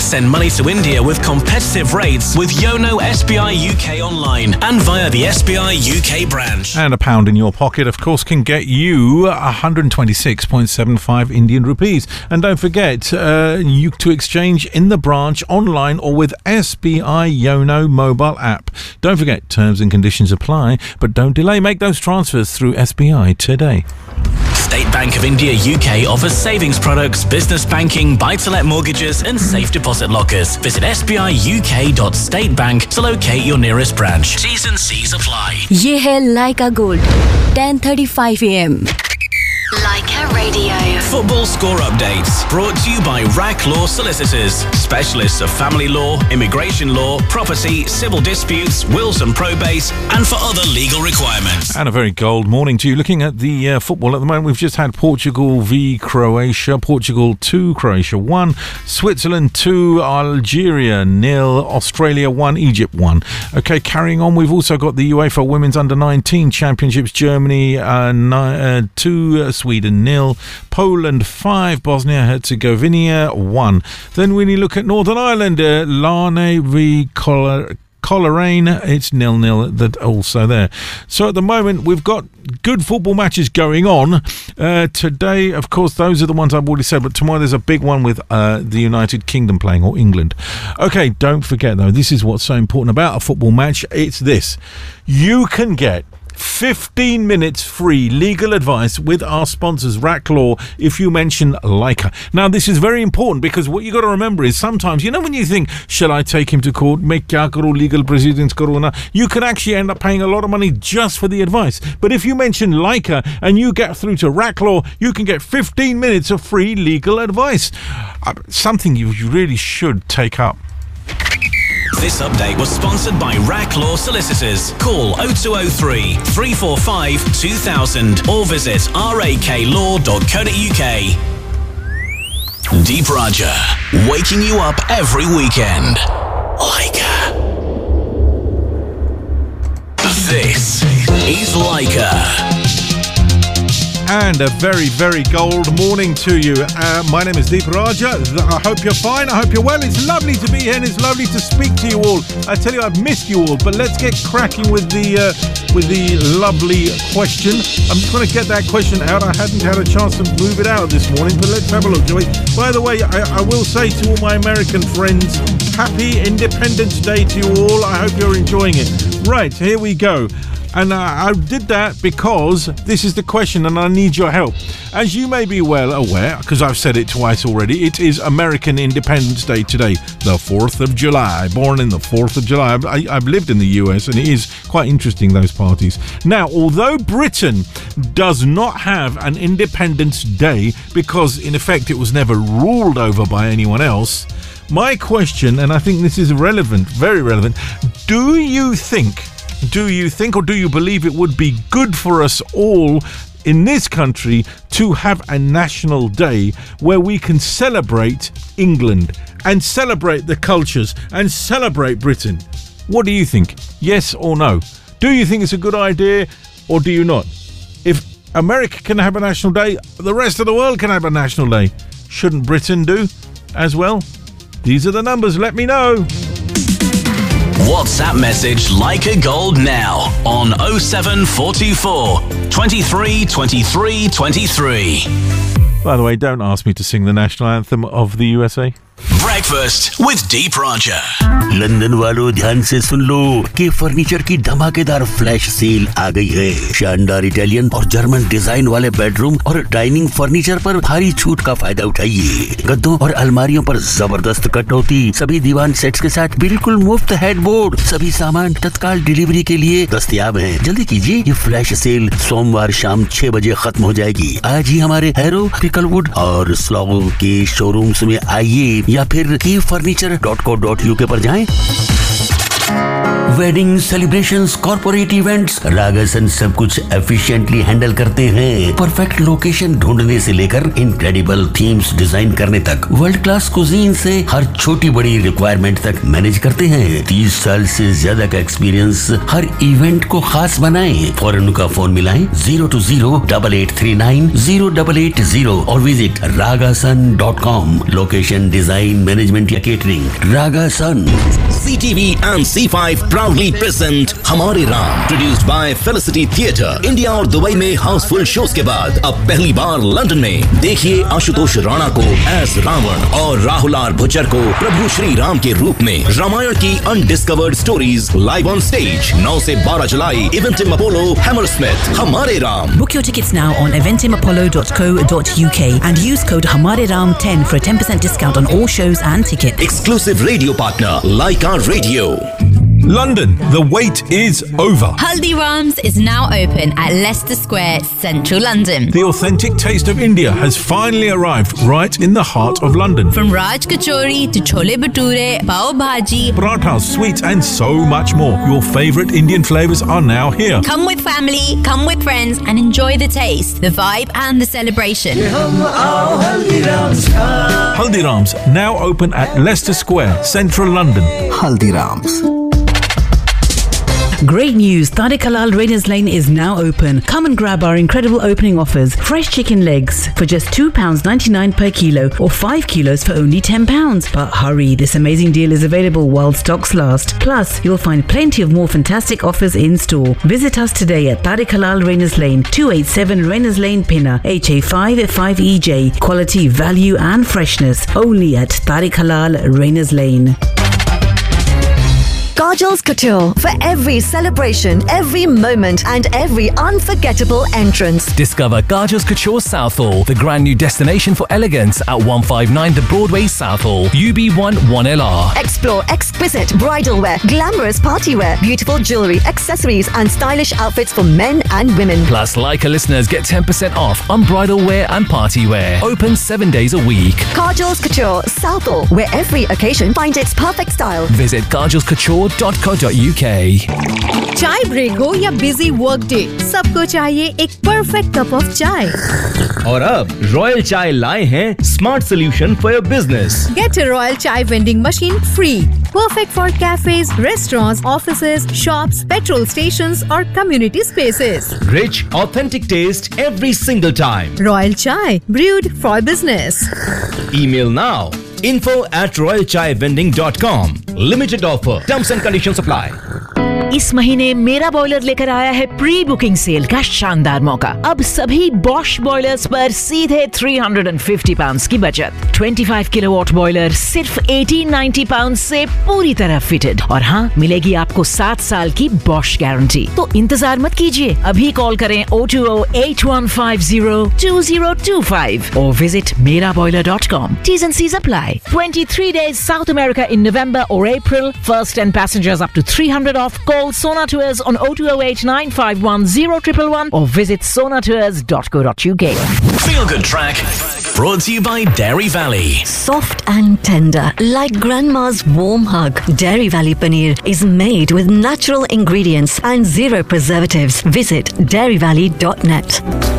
send money to India with competitive rates with Yono SBI UK online and via the SBI UK branch. And a pound in your pocket, of course, can get you 126.75 Indian rupees. And don't forget, you to exchange in the branch, online, or with SBI Yono mobile app. Don't forget, terms and conditions apply, but don't delay. Make those transfers through SBI today. State Bank of India UK offers savings products, business banking, buy-to-let mortgages and safe deposit lockers. Visit sbiuk.statebank to locate your nearest branch. T's and C's apply. ये है लाइका gold 10:35 AM. Leica Radio. Football score updates brought to you by RAC Law Solicitors, specialists of family law, immigration law, property, civil disputes, wills and probate, and for other legal requirements. And a very gold morning to you. Looking at the football at the moment, we've just had Portugal v Croatia. Portugal 2, Croatia 1. Switzerland 2, Algeria 0. Australia 1, Egypt 1. Okay, carrying on, we've also got the UEFA Women's Under-19 Championships. Germany 2, Sweden 0. Poland 5, Bosnia-Herzegovina 1. Then when you look at Northern Ireland, Larne v Coleraine, it's 0-0 that also there. So at the moment we've got good football matches going on. Today, of course, those are the ones I've already said, but tomorrow there's a big one with the United Kingdom playing, or England. Okay, don't forget though, this is what's so important about a football match. It's this: you can get 15 minutes free legal advice with our sponsors, RAC Law, if you mention Leica. Now, this is very important because what you got to remember is sometimes, you know, when you think, shall I take him to court, make kya karo, legal proceedings karo na, you can actually end up paying a lot of money just for the advice. But if you mention Leica and you get through to RAC Law, you can get 15 minutes of free legal advice. Something you really should take up. This update was sponsored by RAC Law Solicitors. Call 0203 345 2000 or visit raklaw.co.uk. Deep Raja, waking you up every weekend. Leica. This is Leica. And a very, very gold morning to you. My name is Deep Raja. I hope you're fine. I hope you're well. It's lovely to be here and it's lovely to speak to you all. I tell you, I've missed you all, but let's get cracking with the lovely question. I'm just going to get that question out. I hadn't had a chance to move it out this morning, but let's have a look, shall we? By the way, I will say to all my American friends, happy Independence Day to you all. I hope you're enjoying it. Right, here we go. And I did that because this is the question and I need your help. As you may be well aware, because I've said it twice already, it is American Independence Day today, the 4th of July. Born in the 4th of July. I've lived in the US and it is quite interesting, those parties. Now, although Britain does not have an Independence Day because in effect it was never ruled over by anyone else, my question, and I think this is relevant, very relevant, do you think or do you believe it would be good for us all in this country to have a national day where we can celebrate England and celebrate the cultures and celebrate Britain? What do you think? Yes or no? Do you think it's a good idea or do you not? If America can have a national day, the rest of the world can have a national day. Shouldn't Britain do as well? These are the numbers. Let me know. WhatsApp message Leica Gold now on 07424 23 23 23. By the way, don't ask me to sing the national anthem of the USA. Breakfast with Deep Raja. London वालों ध्यान से सुन लो कि furniture की धमाकेदार flash sale आ गई है। शानदार Italian और जर्मन डिजाइन वाले बेडरूम और डाइनिंग फर्नीचर पर भारी छूट का फायदा उठाइए। गद्दों और अलमारियों पर जबरदस्त कटौती, सभी दीवान सेट्स के साथ बिल्कुल मुफ्त हेडबोर्ड, सभी सामान तत्काल डिलीवरी के लिए दस्तयाब हैं। जल्दी कीजिए, ये फ्लैश सेल सोमवार शाम 6 बजे खत्म हो जाएगी। आज ही हमारे हैरो, पिकलवुड और स्लॉगो के शोरूम्स में आइए या फिर keyfurniture.co.uk पर जाएं। वेडिंग सेलिब्रेशंस, कॉर्पोरेट इवेंट्स, रागासन सब कुछ एफिशिएंटली हैंडल करते हैं। परफेक्ट लोकेशन ढूंढने से लेकर इनक्रेडिबल थीम्स डिजाइन करने तक, वर्ल्ड क्लास कुजीन से हर छोटी बड़ी रिक्वायरमेंट तक मैनेज करते हैं। 30 साल से ज्यादा का एक्सपीरियंस हर इवेंट को खास बनाए। फौरन का फोन मिलाएं 020-8839-0880 और visit ragasun.com। Location, design, management या catering, रागासन। CTV and C5 proudly present हमारे Ram, produced by Felicity Theatre। India और दुबई में हाउसफुल शोज के बाद अब पहली बार लंदन में देखिए आशुतोष राणा को एज रावण और राहुल आर भुच्चर को प्रभु श्री राम के रूप में। रामायण की undiscovered stories live on stage 9 से 12 जुलाई, इवेंटिम अपोलो, हैमरस्मिथ। हमारे Ram. Book your tickets now on eventimapollo.co.uk and use code HamareRam10 for a 10% discount on all shows and tickets. Exclusive radio partner Laika Radio। London, the wait is over. Haldiram's is now open at Leicester Square, central London. The authentic taste of India has finally arrived right in the heart of London. From Raj Kachori to Chole Bhature, Pav Bhaji, Parathas, sweets and so much more. Your favourite Indian flavours are now here. Come with family, come with friends and enjoy the taste, the vibe and the celebration. Haldiram's, now open at Leicester Square, central London. Haldiram's. Great news! Tariq Halal Raiders Lane is now open. Come and grab our incredible opening offers. Fresh chicken legs for just £2.99 per kilo or 5 kilos for only £10. But hurry, this amazing deal is available while stocks last. Plus, you'll find plenty of more fantastic offers in store. Visit us today at Tariq Halal Raiders Lane, 287 Raiders Lane, Pinner, HA5 5EJ. Quality, value and freshness only at Tariq Halal Raiders Lane. Kajal's Couture, for every celebration, every moment and every unforgettable entrance. Discover Kajal's Couture Southall, the brand new destination for elegance at 159 The Broadway, Southall, UB1 1LR. Explore exquisite bridal wear, glamorous party wear, beautiful jewellery, accessories and stylish outfits for men and women. Plus, Leica listeners get 10% off on bridal wear and party wear. Open 7 days a week. Kajal's Couture Southall, where every occasion finds its perfect style. Visit kajalscouture.co.uk। चाय break हो या busy work day, सबको चाहिए एक perfect cup of चाय। और अब royal चाय लाए हैं smart solution for your business. Get a Royal Chai vending machine free. Perfect for cafes, restaurants, offices, shops, petrol stations or community spaces. Rich, authentic taste every single time. Royal Chai, brewed for business. Email now. info@royalchaiwending.com. Limited offer. Terms and conditions apply. इस महीने मेरा boiler लेकर आया है pre booking cell का शानदार मौका। अब सभी बॉश बॉयलर्स पर सीधे £350 की बचत। 25 किलोवाट बॉयलर सिर्फ £1890 से पूरी तरह फिटेड। और हाँ, मिलेगी आपको 7 साल की बॉश गारंटी। तो इंतजार मत कीजिए, अभी कॉल करें 020-8150-2025 और visit meraboiler.com. T's and C's apply. 23 days South America in November or April. First 10 passengers up to 300 off. Call Sona Tours on 0208-951-0111 or visit sonatours.co.uk. Feel Good Track, brought to you by Dairy Valley. Soft and tender, like grandma's warm hug. Dairy Valley Paneer is made with natural ingredients and zero preservatives. Visit dairyvalley.net.